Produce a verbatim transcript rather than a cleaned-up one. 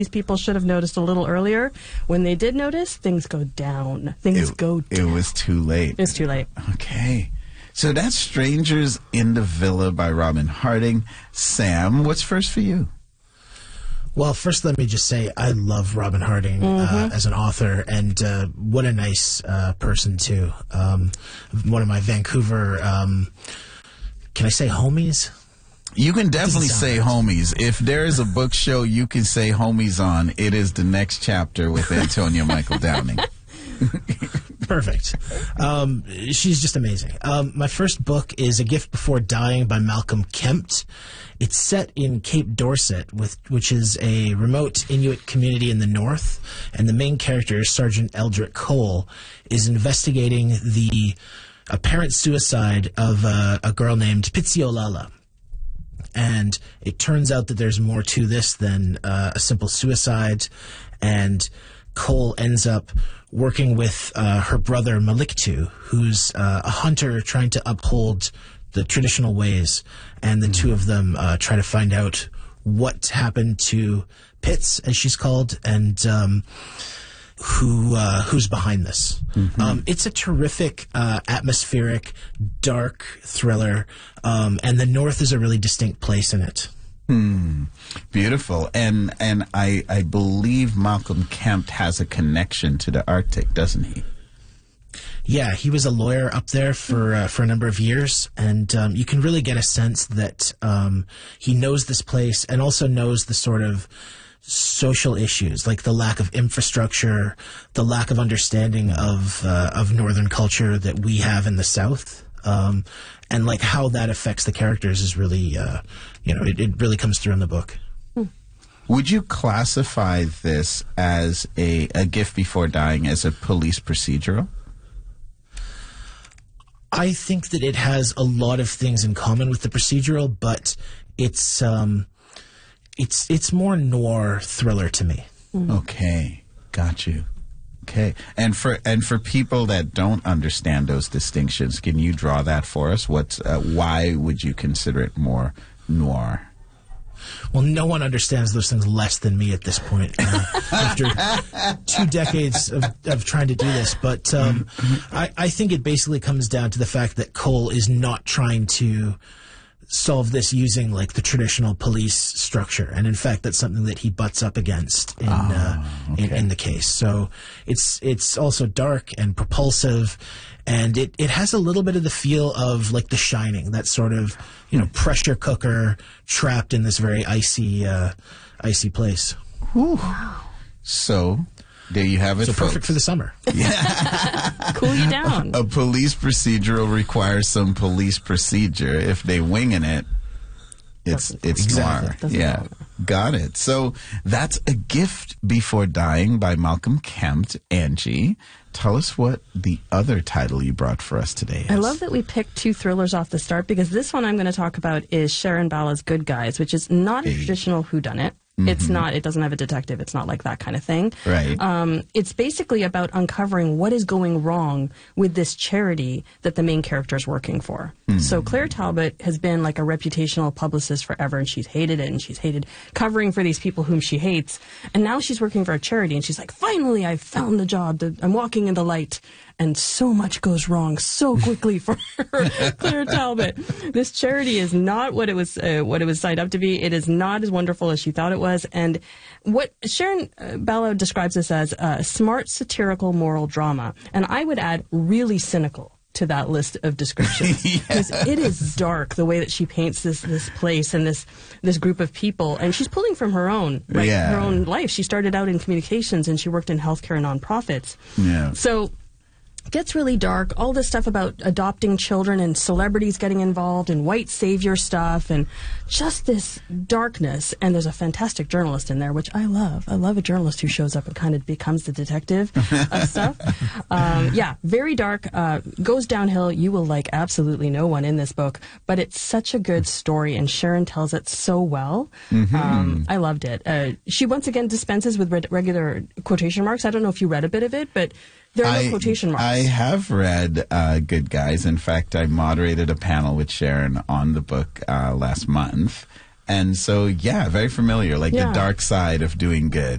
these people should have noticed a little earlier. When they did notice, things go down. Things it, go down. It was too late. It's too late. Okay. So that's Strangers in the Villa by Robin Harding. Sam, what's first for you? Well, first let me just say I love Robin Harding Mm-hmm. uh, as an author, and uh, what a nice uh, person, too. Um, one of my Vancouver, um, can I say homies? You can definitely sound say right. homies. If there is a book show you can say homies on, it is The Next Chapter with Antonia Michael Downing. Perfect. Um, she's just amazing. Um, my first book is A Gift Before Dying by Malcolm Kempt. It's set in Cape Dorset, with, which is a remote Inuit community in the north, and the main character, Sergeant Eldrick Cole, is investigating the apparent suicide of uh, a girl named Pitsiolala. And it turns out that there's more to this than uh, a simple suicide, and Cole ends up working with uh, her brother Maliktu, who's uh, a hunter trying to uphold the traditional ways, and the mm-hmm. two of them uh, try to find out what happened to Pitts, as she's called, and um, who uh, who's behind this. Mm-hmm. Um, it's a terrific, uh, atmospheric, dark thriller, um, and the North is a really distinct place in it. Hmm. Beautiful. And and I, I believe Malcolm Kempt has a connection to the Arctic, doesn't he? Yeah, he was a lawyer up there for uh, for a number of years, and um, you can really get a sense that um, he knows this place and also knows the sort of social issues, like the lack of infrastructure, the lack of understanding of uh, of Northern culture that we have in the South, um, and like how that affects the characters is really, uh, you know, it, it really comes through in the book. Would you classify this as a, a Gift Before Dying as a police procedural? I think that it has a lot of things in common with the procedural, but it's um, it's it's more noir thriller to me. Mm-hmm. Okay, got you. Okay, and for and for people that don't understand those distinctions, can you draw that for us? What's uh, why would you consider it more noir? Well, no one understands those things less than me at this point, uh, after two decades of, of trying to do this. But um, I, I think it basically comes down to the fact that Cole is not trying to solve this using like the traditional police structure, and in fact, that's something that he butts up against in, oh, uh, okay. in in the case. So it's it's also dark and propulsive, and it, it has a little bit of the feel of like The Shining, that sort of, you know, pressure cooker trapped in this very icy uh, icy place. Whew. So there you have it. So folks. perfect for the summer. Cool you down. A police procedural requires some police procedure. If they winging it, it's Doesn't- it's Exactly. noir. Doesn't Yeah, matter. got it. So that's A Gift Before Dying by Malcolm Kempt. Angie, tell us what the other title you brought for us today is. I love that we picked two thrillers off the start, because this one I'm going to talk about is Sharon Bala's Good Guys, which is not a Hey. traditional whodunit. It's not, it doesn't have a detective. It's not like that kind of thing. Right. Um, it's basically about uncovering what is going wrong with this charity that the main character is working for. So Claire Talbot has been like a reputational publicist forever, and she's hated it, and she's hated covering for these people whom she hates. And now she's working for a charity, and she's like, finally, I've found the job. That I'm walking in the light. And so much goes wrong so quickly for her, Claire Talbot. This charity is not what it was uh, what it was signed up to be. It is not as wonderful as she thought it was. And what Sharon uh, Bala describes this as a smart, satirical, moral drama. And I would add really cynical to that list of descriptions, because yeah. It is dark the way that she paints this this place and this this group of people, and she's pulling from her own right, yeah. her own life. She started out in communications, and she worked in healthcare and nonprofits. Yeah. So it gets really dark. All this stuff about adopting children and celebrities getting involved and white savior stuff and just this darkness. And there's a fantastic journalist in there, which I love. I love a journalist who shows up and kind of becomes the detective of stuff. Um, yeah, very dark. Uh, goes downhill. You will like absolutely no one in this book, but it's such a good story, and Sharon tells it so well. Mm-hmm. Um, I loved it. Uh, she once again dispenses with re- regular quotation marks. I don't know if you read a bit of it, but there are no I, quotation marks. I have read uh, Good Guys. In fact, I moderated a panel with Sharon on the book uh, last month. And so, yeah, very familiar, like Yeah. the dark side of doing good.